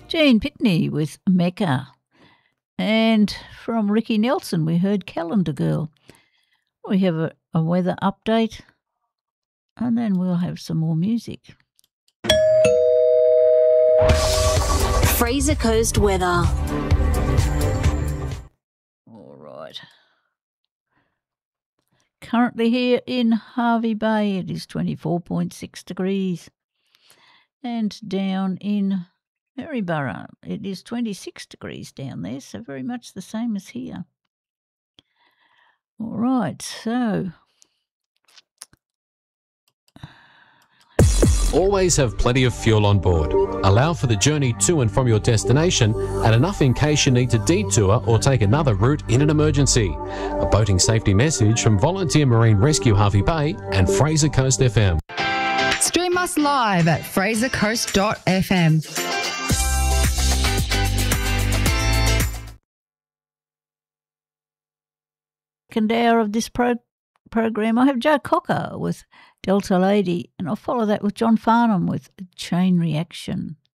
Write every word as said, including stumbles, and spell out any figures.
Gene Pitney with Mecca. And from Ricky Nelson, we heard Calendar Girl. We have a, a weather update, and then we'll have some more music. Fraser Coast weather. All right. Currently here in Hervey Bay, it is twenty-four point six degrees. And down in Maryborough, it is twenty-six degrees down there, so very much the same as here. All right, so... Always have plenty of fuel on board. Allow for the journey to and from your destination and enough in case you need to detour or take another route in an emergency. A boating safety message from Volunteer Marine Rescue Hervey Bay and Fraser Coast F M. Stream us live at fraser coast dot f m. Second hour of this pro- program, I have Joe Cocker with Delta Lady, and I'll follow that with John Farnham with Chain Reaction.